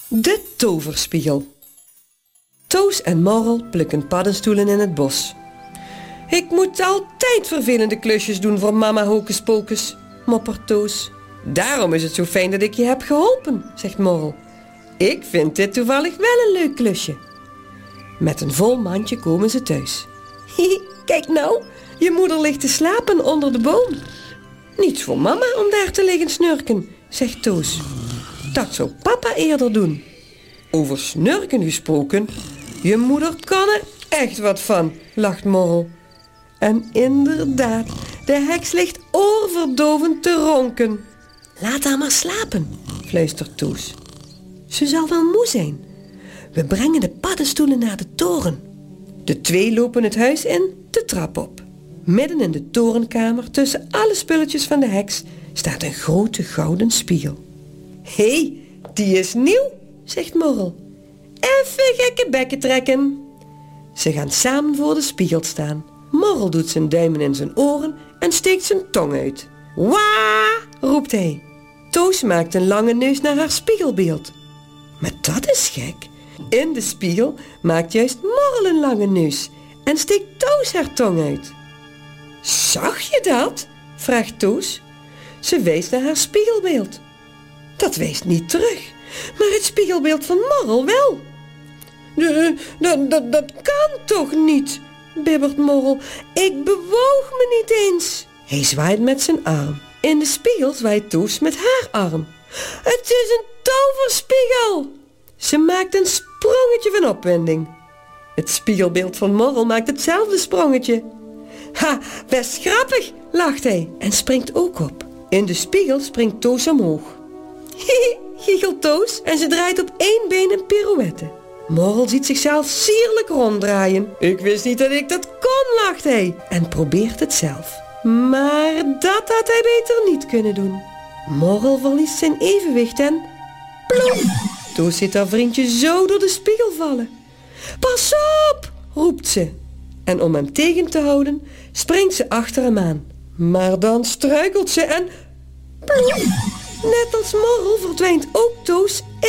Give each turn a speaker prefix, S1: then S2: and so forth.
S1: De toverspiegel. Toos en Morrel plukken paddenstoelen in het bos. Ik moet altijd vervelende klusjes doen voor mama Hocus Pocus, moppert Toos. Daarom is het zo fijn dat ik je heb geholpen, zegt Morrel. Ik vind dit toevallig wel een leuk klusje. Met een vol mandje komen ze thuis. Kijk nou, je moeder ligt te slapen onder de boom. Niets voor mama om daar te liggen snurken, zegt Toos. Dat zou papa eerder doen. Over snurken gesproken, je moeder kan er echt wat van, lacht Morrel. En inderdaad, de heks ligt oorverdovend te ronken. Laat haar maar slapen, fluistert Toos. Ze zal wel moe zijn. We brengen de paddenstoelen naar de toren. De twee lopen het huis in, de trap op. Midden in de torenkamer, tussen alle spulletjes van de heks, staat een grote gouden spiegel. Hé, die is nieuw, zegt Morrel. Even gekke bekken trekken. Ze gaan samen voor de spiegel staan. Morrel doet zijn duimen in zijn oren en steekt zijn tong uit. Waa, roept hij. Toos maakt een lange neus naar haar spiegelbeeld. Maar dat is gek. In de spiegel maakt juist Morrel een lange neus en steekt Toos haar tong uit. Zag je dat? Vraagt Toos. Ze wijst naar haar spiegelbeeld. Dat wijst niet terug, maar het spiegelbeeld van Morrel wel. Dat kan toch niet, bibbert Morrel. Ik bewoog me niet eens. Hij zwaait met zijn arm. In de spiegel zwaait Toos met haar arm. Het is een toverspiegel. Ze maakt een sprongetje van opwinding. Het spiegelbeeld van Morrel maakt hetzelfde sprongetje. Ha, best grappig, lacht hij en springt ook op. In de spiegel springt Toos omhoog. Hihi, giechelt Toos en ze draait op één been een pirouette. Morrel ziet zichzelf sierlijk ronddraaien. Ik wist niet dat ik dat kon, lacht hij en probeert het zelf. Maar dat had hij beter niet kunnen doen. Morrel verliest zijn evenwicht en ploem! Toos ziet haar vriendje zo door de spiegel vallen. Pas op, roept ze. En om hem tegen te houden, springt ze achter hem aan. Maar dan struikelt ze en ploem! Net als Morrel verdwijnt ook Toos